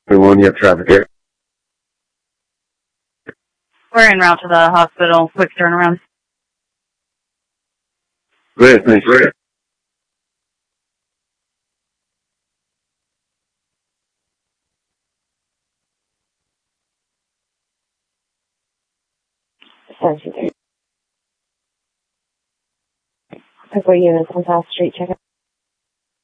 Everyone, you have traffic here. We're en route to the hospital. Quick turnaround. Great, thanks. Great. Pick what units on South Street, check it.